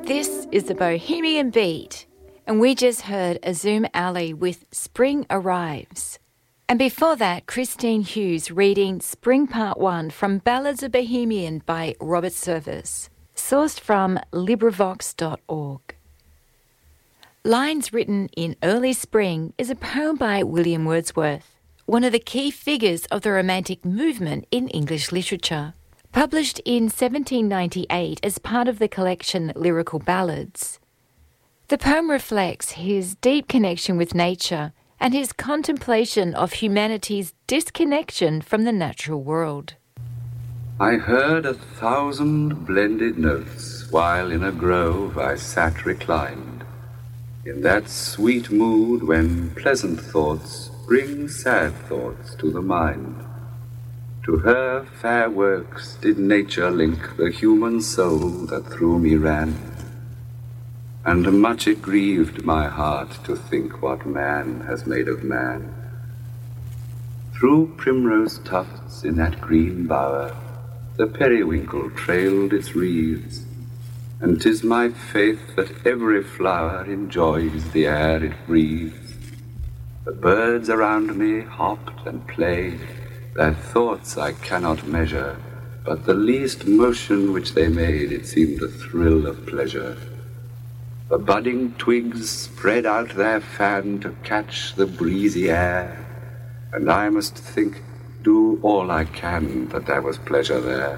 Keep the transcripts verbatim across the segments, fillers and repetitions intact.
This is the Bohemian Beat, and we just heard Azum Ali with Spring Arrives. And before that, Christine Hughes reading Spring Part one from Ballads of Bohemian by Robert Service, sourced from LibriVox dot org. Lines Written in Early Spring is a poem by William Wordsworth, one of the key figures of the Romantic movement in English literature. Published in seventeen ninety-eight as part of the collection Lyrical Ballads. The poem reflects his deep connection with nature and his contemplation of humanity's disconnection from the natural world. I heard a thousand blended notes while in a grove I sat reclined, in that sweet mood when pleasant thoughts bring sad thoughts to the mind. To her fair works did nature link the human soul that through me ran, and much it grieved my heart to think what man has made of man. Through primrose tufts in that green bower the periwinkle trailed its wreaths, and 'tis my faith that every flower enjoys the air it breathes. The birds around me hopped and played, their thoughts I cannot measure, but the least motion which they made, it seemed a thrill of pleasure. The budding twigs spread out their fan to catch the breezy air, and I must think, do all I can, that there was pleasure there.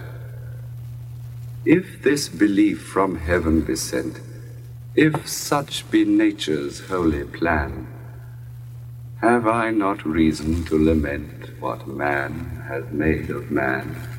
If this belief from heaven be sent, if such be nature's holy plan, have I not reason to lament what man has made of man?